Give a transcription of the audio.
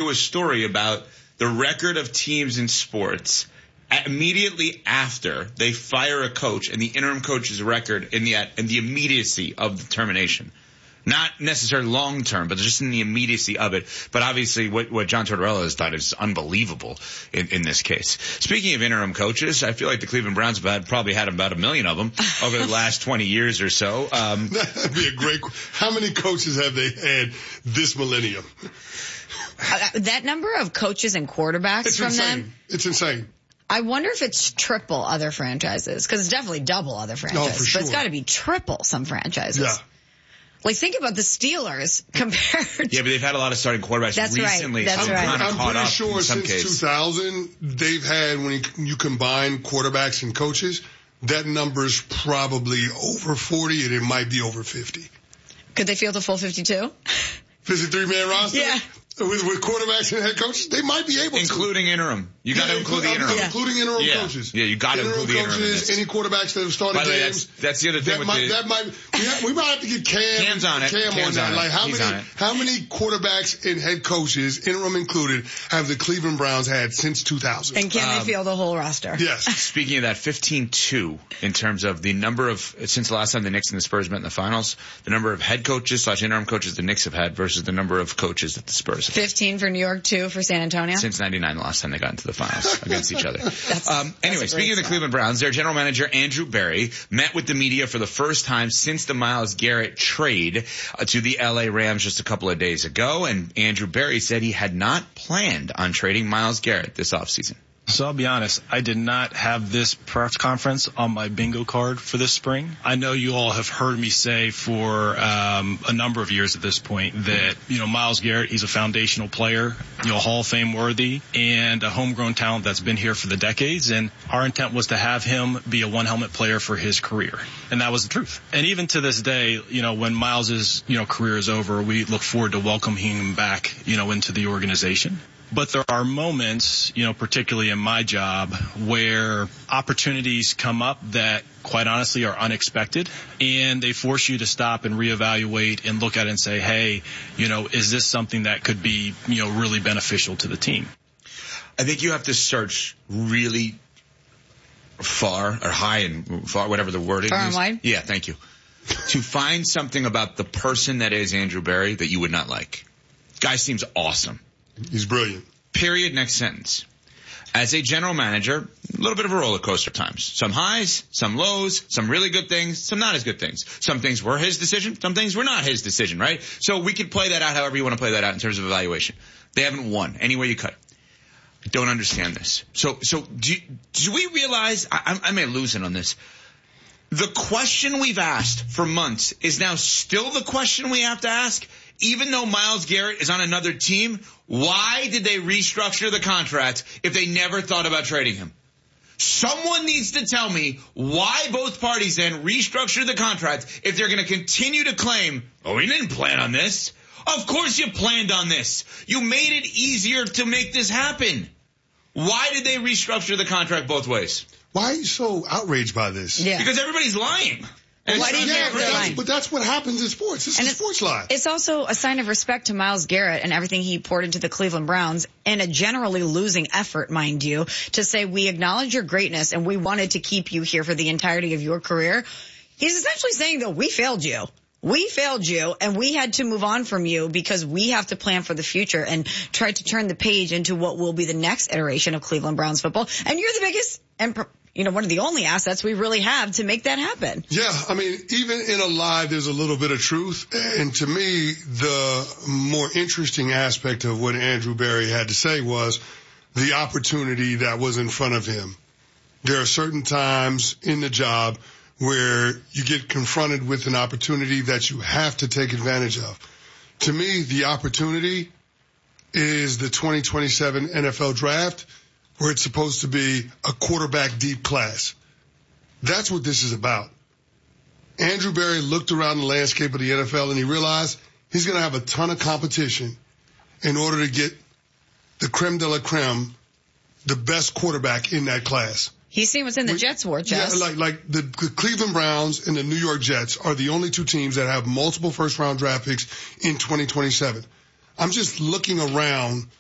do a story about the record of teams in sports immediately after they fire a coach and the interim coach's record in the immediacy of the termination. Not necessarily long term, but just in the immediacy of it. But obviously what John Tortorella has done is unbelievable in this case. Speaking of interim coaches, I feel like the Cleveland Browns have probably had about 1 million of them over the last 20 years or so. That'd be a great. How many coaches have they had this millennium? That number of coaches and quarterbacks from them. It's insane. I wonder if it's triple other franchises, because it's definitely double other franchises. For sure. But it's got to be triple some franchises. Yeah. Like, think about the Steelers compared to... Yeah, but they've had a lot of starting quarterbacks recently. That's so right. I'm pretty up sure in some since case. 2000, they've had, when you combine quarterbacks and coaches, that number's probably over 40, and it might be over 50. Could they field a full 52? 53-man roster? Yeah. With quarterbacks and head coaches, they might be able to. Including interim. You got to include the interim. Including interim coaches. Yeah, you got to include the interim. Coaches, any quarterbacks that have started games. That's the other thing we might have to get Cam's on it. Cam on that. Like how many quarterbacks and head coaches, interim included, have the Cleveland Browns had since 2000? And can they field the whole roster? Yes. Speaking of that, 15-2 in terms of the number of, since the last time the Knicks and the Spurs met in the finals, the number of head coaches / interim coaches the Knicks have had versus the number of coaches that the Spurs have. 15 for New York, 2 for San Antonio. Since 99, the last time they got into the finals against each other. Anyway, speaking of the start. Cleveland Browns, their general manager, Andrew Berry, met with the media for the first time since the Myles Garrett trade to the LA Rams just a couple of days ago. And Andrew Berry said he had not planned on trading Myles Garrett this offseason. So I'll be honest, I did not have this press conference on my bingo card for this spring. I know you all have heard me say for a number of years at this point that, Myles Garrett, he's a foundational player, Hall of Fame worthy, and a homegrown talent that's been here for the decades. And our intent was to have him be a one-helmet player for his career. And that was the truth. And even to this day, when Myles's, career is over, we look forward to welcoming him back, into the organization. But there are moments, particularly in my job, where opportunities come up that, quite honestly, are unexpected, and they force you to stop and reevaluate and look at it and say, hey, is this something that could be, really beneficial to the team? I think you have to search really far or high and far, whatever the wording is. Far and wide? Yeah, thank you. To find something about the person that is Andrew Berry that you would not like. Guy seems awesome. He's brilliant. Period. Next sentence. As a general manager, a little bit of a roller coaster times. Some highs, some lows, some really good things, some not as good things. Some things were his decision, some things were not his decision, right? So we could play that out however you want to play that out in terms of evaluation. They haven't won any way you cut. I don't understand this. So do we realize, I may lose it on this. The question we've asked for months is now still the question we have to ask. Even though Myles Garrett is on another team, why did they restructure the contract if they never thought about trading him? Someone needs to tell me why both parties then restructured the contract if they're going to continue to claim, we didn't plan on this. Of course you planned on this. You made it easier to make this happen. Why did they restructure the contract both ways? Why are you so outraged by this? Yeah. Because everybody's lying. Why do you think they're lying? But that's what happens in sports. This is a sports lie. It's also a sign of respect to Myles Garrett and everything he poured into the Cleveland Browns, and a generally losing effort, mind you, to say we acknowledge your greatness and we wanted to keep you here for the entirety of your career. He's essentially saying, though, we failed you. We failed you, and we had to move on from you because we have to plan for the future and try to turn the page into what will be the next iteration of Cleveland Browns football. And you're the biggest and one of the only assets we really have to make that happen. Yeah, I mean, even in a lie, there's a little bit of truth. And to me, the more interesting aspect of what Andrew Berry had to say was the opportunity that was in front of him. There are certain times in the job where you get confronted with an opportunity that you have to take advantage of. To me, the opportunity is the 2027 NFL draft, where it's supposed to be a quarterback deep class. That's what this is about. Andrew Berry looked around the landscape of the NFL and he realized he's going to have a ton of competition in order to get the creme de la creme, the best quarterback in that class. He's seen what's in the Jets' war chest. Yeah, like the Cleveland Browns and the New York Jets are the only two teams that have multiple first-round draft picks in 2027. I'm just looking around